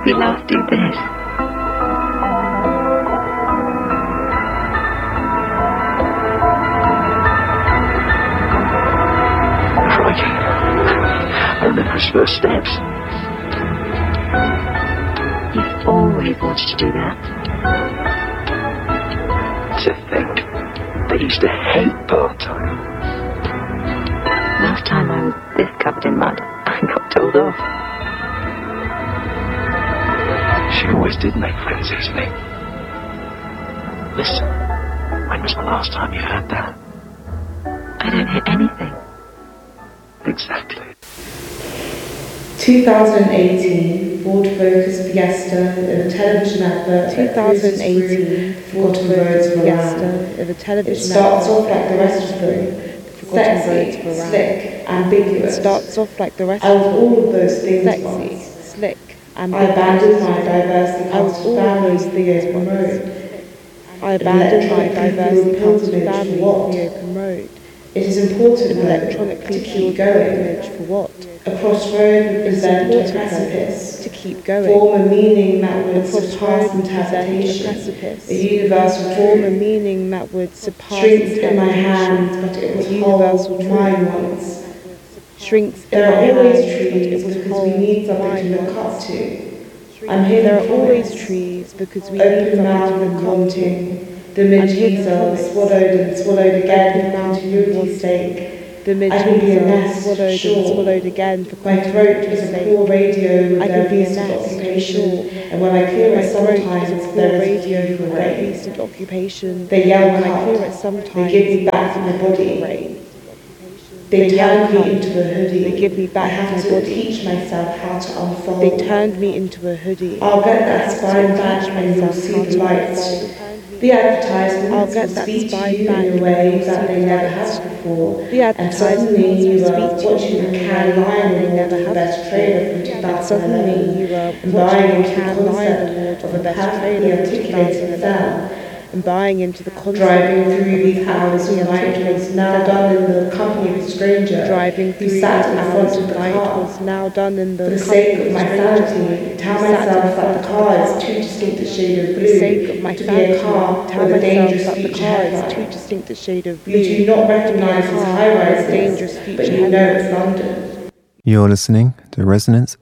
we last do this? Crikey. I remember his first steps. You've always wanted to do that. To think they used to hate part-time. Last time I was this covered in mud, I got told off. She always did make friends easily. Listen, when was the last time you heard that? I don't hear anything. Exactly. 2018 Ford Focus Fiesta in a television advert. 2018 Ford Focus Fiesta in a television advert. It starts off like the rest of them. Sexy, slick, ambiguous. It starts off like the rest of them. I was all of those things sexy, once. Slick, ambiguous. I abandoned my diversity I was all of those things on the road. I abandoned my diversity council family on the open road. It is important An electronically to keep fueled going. pilgrimage for what? A crossroad would It's present a important precipice. to keep going. Form a meaning that would A crossroad surpass would present a interpretation. precipice. A universal Form a truth. meaning that would surpass Shrinks in my interpretation. hands, but it was Universal whole mine truth. once. Shrinks in There my are always hands, but trees it was because whole we need something mine to look once. up to. I'm here There to are always promise. trees because we need Open something mouth to and look up to. wanting. The I'm here to mid-teaser promise. swallowed and swallowed again Open for mouth and continuity's wanting. sake. The I can be a mid-teaser nest, swallowed and sure. swallowed again for My throat is continuity's a sake. poor radio with I their can be a recent nest, occupation, sure. and when I clear My it throat is sometimes, a poor there is radio a with rain. a recent occupation. They yell When I cut. clear it sometimes, They give me back my body. rain. They yell turn me cut. into a hoodie. They give me back I have my to body. teach myself how to unfold. They turned me into a hoodie. I'll get I that have to spine back teach and you'll myself see how the to light. unfold. The advertisements I'll will get that speak to spine you back in a and way you'll that see they the never light. have before. The And suddenly advertisements you will are speak to you watching in a a can way lion they award never of the have best before. trailer from And suddenly 2011. you are And watching buying a into the Cannes Lion concept Award of of a the best perfectly trailer from articulated 2011. sound. And buying into the concept Driving through of these a hours perfectly of night was articulated now sound. done in the company of a stranger Driving who through these sat in front hours of of the night car. was now done in For the the sake company of of my strangers. sanity, tell Who sat in myself that front the of car the is car. too distinct a shade of For blue the sake of my to be a car sanity, tell with a myself dangerous that the future car is headlight. too distinct a shade of blue. You do not recognise To be this a car high-rise with a dangerous but future you know headlight. it's London. You're listening to Resonance